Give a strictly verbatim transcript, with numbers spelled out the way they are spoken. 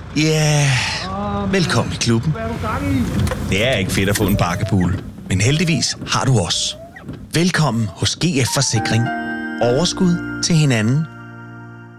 Ja, yeah. Velkommen i klubben. Det er ikke fedt at få en bakkebule, men heldigvis har du os. Velkommen hos G F Forsikring. Overskud til hinanden